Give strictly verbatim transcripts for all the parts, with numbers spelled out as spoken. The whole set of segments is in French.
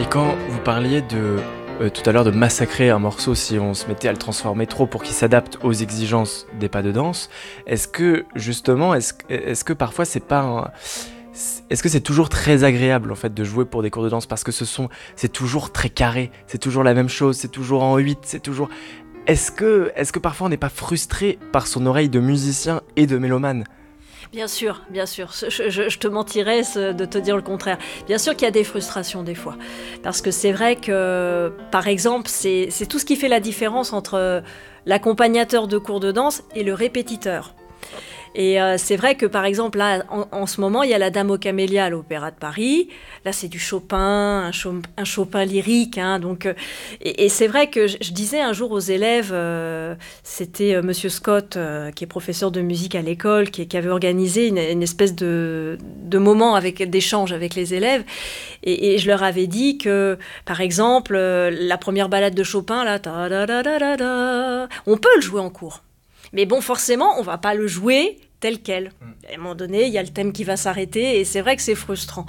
Et quand vous parliez de euh, tout à l'heure de massacrer un morceau si on se mettait à le transformer trop pour qu'il s'adapte aux exigences des pas de danse, est-ce que justement, est-ce, est-ce que parfois c'est pas un... Est-ce que c'est toujours très agréable en fait de jouer pour des cours de danse parce que ce sont, c'est toujours très carré, c'est toujours la même chose, c'est toujours en huit, c'est toujours... Est-ce que, est-ce que parfois on n'est pas frustré par son oreille de musicien et de mélomane ? Bien sûr, bien sûr. Je, je, je te mentirais de te dire le contraire. Bien sûr qu'il y a des frustrations des fois. Parce que c'est vrai que, par exemple, c'est, c'est tout ce qui fait la différence entre l'accompagnateur de cours de danse et le répétiteur. Et euh, c'est vrai que, par exemple, là, en, en ce moment, il y a la Dame aux Camélias à l'Opéra de Paris. Là, c'est du Chopin, un, Chopin, un Chopin lyrique. Hein, donc, euh, et, et c'est vrai que je, je disais un jour aux élèves, euh, c'était euh, Monsieur Scott, euh, qui est professeur de musique à l'école, qui, qui avait organisé une, une espèce de, de moment avec, d'échange avec les élèves. Et, et je leur avais dit que, par exemple, euh, la première ballade de Chopin, là, ta da da da da da, on peut le jouer en cours. Mais bon, forcément, on ne va pas le jouer tel quel. À un moment donné, il y a le thème qui va s'arrêter et c'est vrai que c'est frustrant.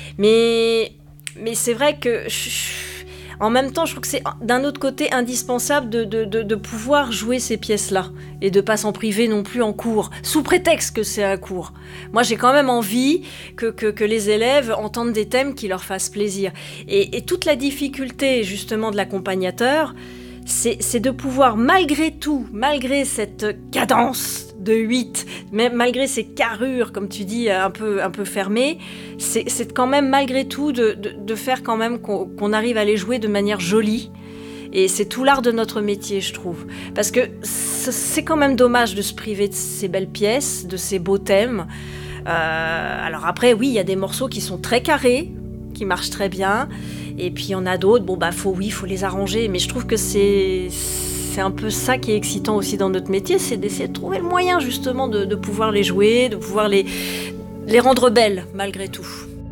Mais, mais c'est vrai que, je, en même temps, je trouve que c'est d'un autre côté indispensable de, de, de, de pouvoir jouer ces pièces-là et de ne pas s'en priver non plus en cours, sous prétexte que c'est un cours. Moi, j'ai quand même envie que, que, que les élèves entendent des thèmes qui leur fassent plaisir. Et, et toute la difficulté, justement, de l'accompagnateur, C'est, c'est de pouvoir, malgré tout, malgré cette cadence de huit, même malgré ces carrures, comme tu dis, un peu, un peu fermées, c'est, c'est quand même, malgré tout, de, de, de faire quand même qu'on, qu'on arrive à les jouer de manière jolie. Et c'est tout l'art de notre métier, je trouve. Parce que c'est quand même dommage de se priver de ces belles pièces, de ces beaux thèmes. Euh, alors après, oui, il y a des morceaux qui sont très carrés, qui marchent très bien. Et puis il y en a d'autres, bon bah faut, oui, faut les arranger, mais je trouve que c'est, c'est un peu ça qui est excitant aussi dans notre métier, c'est d'essayer de trouver le moyen justement de, de pouvoir les jouer, de pouvoir les, les rendre belles malgré tout.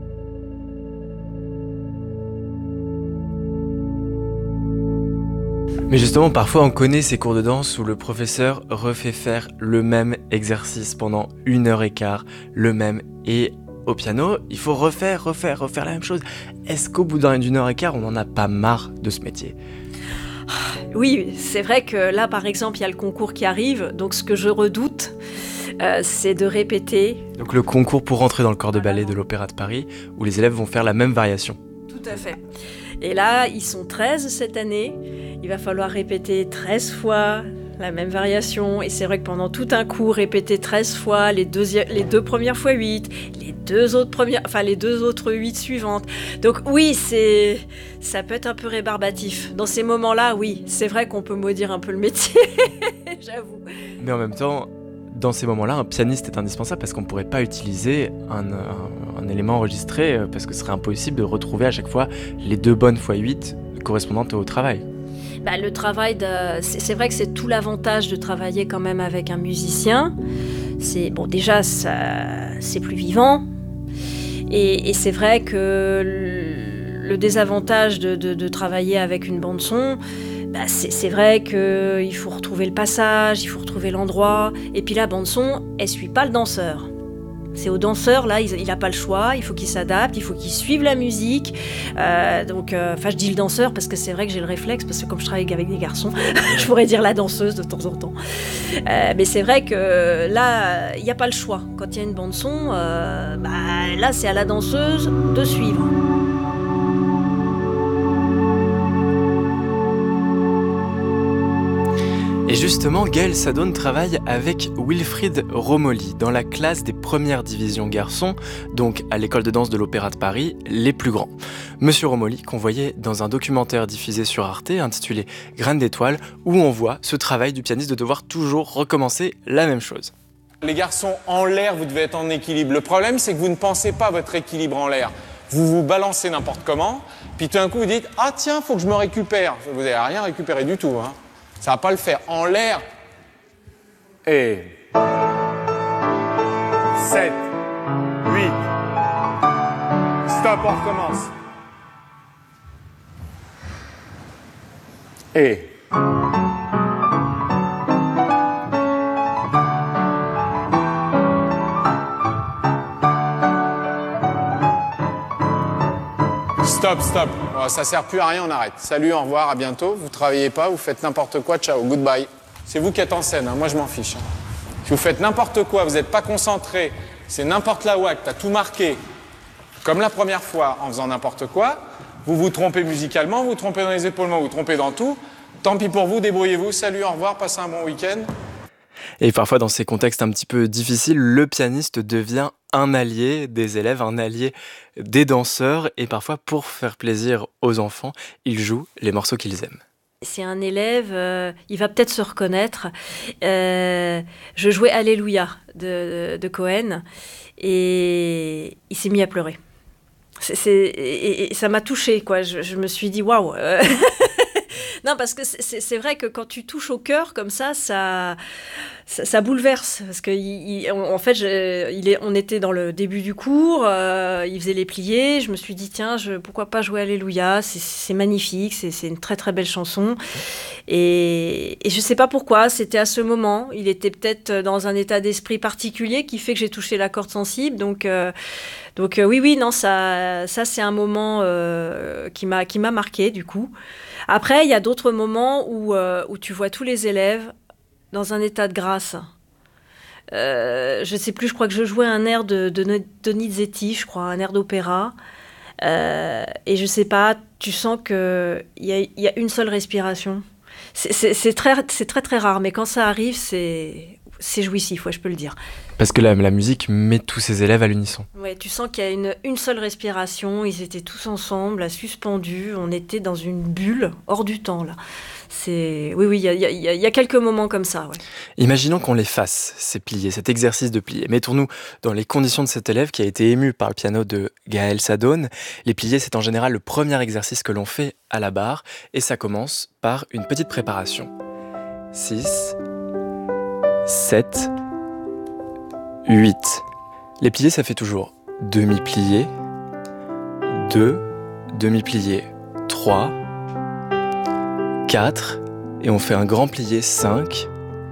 Mais justement, parfois on connaît ces cours de danse où le professeur refait faire le même exercice pendant une heure et quart, le même, et au piano, il faut refaire, refaire, refaire la même chose. Est-ce qu'au bout d'une heure et quart, on n'en a pas marre de ce métier ? Oui, c'est vrai que là, par exemple, il y a le concours qui arrive. Donc, ce que je redoute, euh, c'est de répéter. Donc, le concours pour rentrer dans le corps de ballet de l'Opéra de Paris, où les élèves vont faire la même variation. Tout à fait. Et là, ils sont treize cette année. Il va falloir répéter treize fois la même variation. Et c'est vrai que pendant tout un cours, répéter treize fois, les deux, les deux premières fois huit, les deux autres premières, enfin les deux autres huit suivantes. Donc oui, c'est, ça peut être un peu rébarbatif. Dans ces moments-là, oui, c'est vrai qu'on peut maudire un peu le métier, j'avoue. Mais en même temps, dans ces moments-là, un pianiste est indispensable parce qu'on ne pourrait pas utiliser un, un, un élément enregistré parce que ce serait impossible de retrouver à chaque fois les deux bonnes fois huit correspondantes au travail. Bah, le travail, de, c'est, c'est vrai que c'est tout l'avantage de travailler quand même avec un musicien. C'est, bon, déjà, ça, c'est plus vivant. Et, et c'est vrai que le, le désavantage de, de, de travailler avec une bande-son, bah, c'est, c'est vrai qu'il faut retrouver le passage, il faut retrouver l'endroit. Et puis la bande-son, elle ne suit pas le danseur. C'est au danseur, là, il n'a pas le choix, il faut qu'il s'adapte, il faut qu'il suive la musique. Euh, donc, euh, enfin, je dis le danseur parce que c'est vrai que j'ai le réflexe, parce que comme je travaille avec des garçons, je pourrais dire la danseuse de temps en temps. Euh, mais c'est vrai que là, il n'y a pas le choix. Quand il y a une bande-son, euh, bah, là, c'est à la danseuse de suivre. Et justement, Gaël Sadone travaille avec Wilfried Romoli dans la classe des premières divisions garçons, donc à l'école de danse de l'Opéra de Paris, les plus grands. Monsieur Romoli, qu'on voyait dans un documentaire diffusé sur Arte intitulé Graines d'étoiles, où on voit ce travail du pianiste de devoir toujours recommencer la même chose. Les garçons, en l'air, vous devez être en équilibre. Le problème, c'est que vous ne pensez pas votre équilibre en l'air. Vous vous balancez n'importe comment, puis tout d'un coup, vous dites « Ah tiens, faut que je me récupère ». Vous n'avez rien récupéré du tout, hein. Ça va pas le faire. En l'air. Et... sept, huit. Stop, on recommence. Et... Stop, stop. Bon, ça sert plus à rien, on arrête. Salut, au revoir, à bientôt. Vous travaillez pas, vous faites n'importe quoi, ciao, goodbye. C'est vous qui êtes en scène, hein. Moi je m'en fiche. Hein. Si vous faites n'importe quoi, vous n'êtes pas concentré, c'est n'importe la whack, t'as tout marqué, comme la première fois en faisant n'importe quoi, vous vous trompez musicalement, vous vous trompez dans les épaulements, vous vous trompez dans tout. Tant pis pour vous, débrouillez-vous, salut, au revoir, passez un bon week-end. Et parfois, dans ces contextes un petit peu difficiles, le pianiste devient un allié des élèves, un allié des danseurs. Et parfois, pour faire plaisir aux enfants, il joue les morceaux qu'ils aiment. C'est un élève, euh, il va peut-être se reconnaître. Euh, je jouais Alléluia de, de, de Cohen et il s'est mis à pleurer. C'est, c'est, et, et ça m'a touchée, quoi. Je, je me suis dit, waouh! Non, parce que c'est, c'est vrai que quand tu touches au cœur comme ça, ça, ça, ça bouleverse. Parce que, il, il, en fait, je, il est, on était dans le début du cours, euh, il faisait les pliés. Je me suis dit, tiens, je, pourquoi pas jouer Alléluia? C'est, c'est magnifique, c'est, c'est une très très belle chanson. Et, et je ne sais pas pourquoi, c'était à ce moment. Il était peut-être dans un état d'esprit particulier qui fait que j'ai touché la corde sensible. Donc, euh, donc euh, oui, oui, non, ça, ça c'est un moment euh, qui m'a, qui m'a marqué du coup. Après, il y a d'autres moments où, euh, où tu vois tous les élèves dans un état de grâce. Euh, je ne sais plus, je crois que je jouais un air de, de Donizetti, je crois, un air d'opéra. Euh, et je ne sais pas, tu sens qu'il y a, y a une seule respiration. C'est, c'est, c'est, très, c'est très très rare, mais quand ça arrive, c'est, c'est jouissif, ouais, je peux le dire. Parce que la, la musique met tous ces élèves à l'unisson. Ouais, tu sens qu'il y a une, une seule respiration, ils étaient tous ensemble, là, suspendus, on était dans une bulle, hors du temps, là. C'est... Oui, oui, il y a, y, a, y a quelques moments comme ça, ouais. Imaginons qu'on les fasse, ces pliés, cet exercice de pliés. Mettons-nous dans les conditions de cet élève qui a été ému par le piano de Gaël Sadone. Les pliés, c'est en général le premier exercice que l'on fait à la barre, et ça commence par une petite préparation. six, sept, huit. Les pliés, ça fait toujours demi-plié, deux, demi-plié, trois, quatre, et on fait un grand plié, cinq,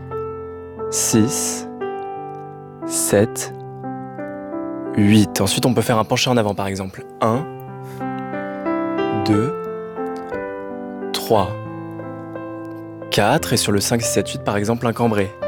six, sept, huit. Ensuite, on peut faire un penché en avant, par exemple. un, deux, trois, quatre, et sur le cinq, six, sept, huit, par exemple, un cambré.